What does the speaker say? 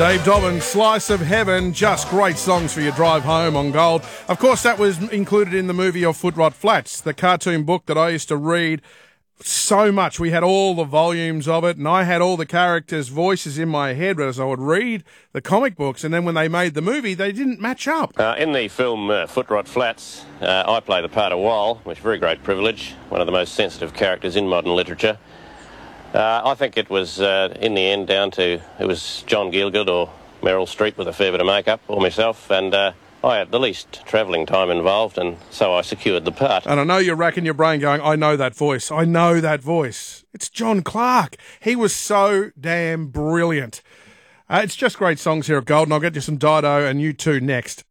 Dave Dobbin, Slice of Heaven, just great songs for your drive home on Gold. Of course, that was included in the movie of Foot Rot Flats, the cartoon book that I used to read so much. We had all the volumes of it, and I had all the characters' voices in my head as I would read the comic books, and then when they made the movie, they didn't match up. In the film Foot Rot Flats, I play the part of Wal, which is a very great privilege, one of the most sensitive characters in modern literature. I think it was, in the end, down to it was John Gielgud or Meryl Streep with a fair bit of makeup, or myself, and I had the least travelling time involved, and so I secured the part. And I know you're racking your brain going, I know that voice. I know that voice. It's John Clark. He was so damn brilliant. It's just great songs here at Gold, and I'll get you some Dido and U2 next.